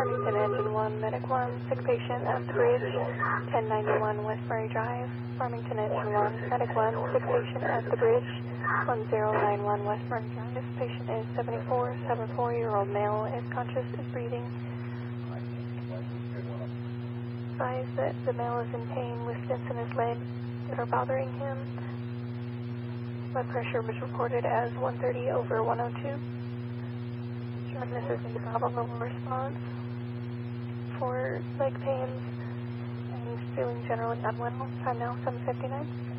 Farmington Engine 1, Medic 1, sick patient at the bridge, 1091 West Murray Drive. Farmington Engine 1, Medic 1, sick patient at the bridge, 1091 West Murray Drive. Patient is 74-year-old male, is conscious, is breathing. Advise that the male is in pain with stents in his leg that are bothering him. Blood pressure was reported as 130/102. This is a Bravo level response for leg pains and feeling generally unwell. Time now 7:59.